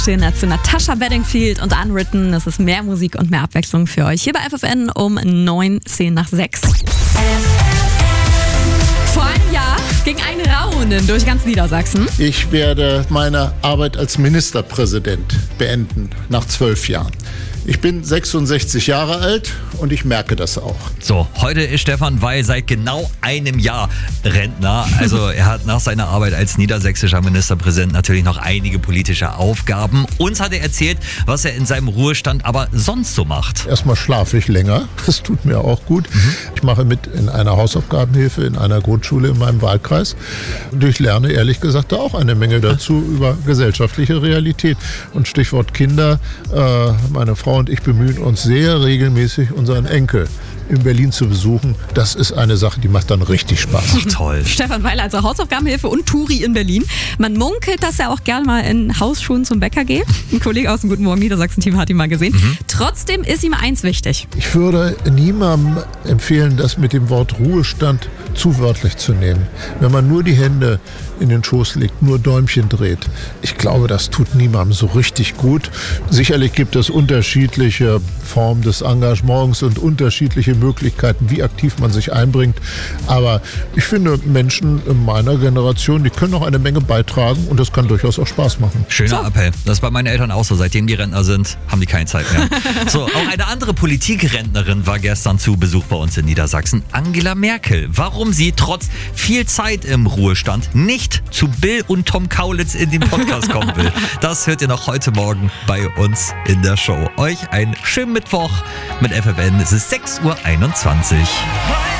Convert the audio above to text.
Zu Natasha Bedingfield und Unwritten. Das ist mehr Musik und mehr Abwechslung für euch. Hier bei FFN um 9:10 nach 6. Vor einem Jahr ging ein Raunen durch ganz Niedersachsen. Ich werde meine Arbeit als Ministerpräsident beenden nach 12 Jahren. Ich bin 66 Jahre alt und ich merke das auch. So, heute ist Stefan Weil seit genau einem Jahr Rentner. Also er hat nach seiner Arbeit als niedersächsischer Ministerpräsident natürlich noch einige politische Aufgaben. Uns hat er erzählt, was er in seinem Ruhestand aber sonst so macht. Erstmal schlafe ich länger, das tut mir auch gut. Ich mache mit in einer Hausaufgabenhilfe in einer Grundschule in meinem Wahlkreis. Und ich lerne ehrlich gesagt da auch eine Menge dazu über gesellschaftliche Realität. Und Stichwort Kinder, meine Frau und ich bemühen uns sehr regelmäßig, unseren Enkel in Berlin zu besuchen. Das ist eine Sache, die macht dann richtig Spaß. Ach, toll. Stefan Weil, also Hausaufgabenhilfe und Touri in Berlin. Man munkelt, dass er auch gerne mal in Hausschuhen zum Bäcker geht. Ein Kollege aus dem Guten Morgen Niedersachsen-Team hat ihn mal gesehen. Trotzdem ist ihm eins wichtig. Ich würde niemandem empfehlen, das mit dem Wort Ruhestand zu wörtlich zu nehmen. Wenn man nur die Hände in den Schoß legt, nur Däumchen dreht. Ich glaube, das tut niemandem so richtig gut. Sicherlich gibt es unterschiedliche Formen des Engagements und unterschiedliche Möglichkeiten, wie aktiv man sich einbringt. Aber ich finde, Menschen in meiner Generation, die können noch eine Menge beitragen und das kann durchaus auch Spaß machen. Schöner Appell. Das ist bei meinen Eltern auch so. Seitdem die Rentner sind, haben die keine Zeit mehr. So, auch eine andere Politikrentnerin war gestern zu Besuch bei uns in Niedersachsen. Angela Merkel. Warum sie trotz viel Zeit im Ruhestand nicht zu Bill und Tom Kaulitz in den Podcast kommen will, das hört ihr noch heute Morgen bei uns in der Show. Euch einen schönen Mittwoch mit FFN. Es ist 6:21 Uhr.